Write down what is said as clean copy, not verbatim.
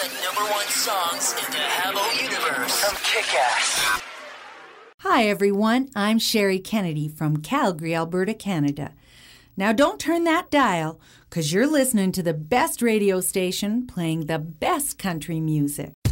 the #1 songs in the Habbo universe from Kick-Ass. Hi, everyone. I'm Sherry Kennedy from Calgary, Alberta, Canada. Now, don't turn that dial, because you're listening to the best radio station playing the best country music.